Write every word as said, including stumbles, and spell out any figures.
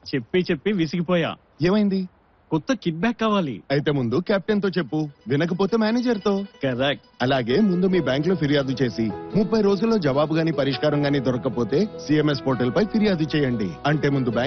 చెప్పి చెప్పి విసిగిపోయా. ఏమైంది? కొత్త కిడ్ బ్యాక్ కావాలి. అయితే ముందు కెప్టెన్ తో చెప్పు, వినకపోతే మేనేజర్ తో. కరెక్ట్. అలాగే ముందు మీ బ్యాంక్ లో ఫిర్యాదు చేసి ముప్పై రోజుల్లో జవాబు గాని పరిష్కారం గాని దొరకకపోతే సిఎంఎస్ పోర్టల్ పై ఫిర్యాదు చేయండి. అంటే ముందు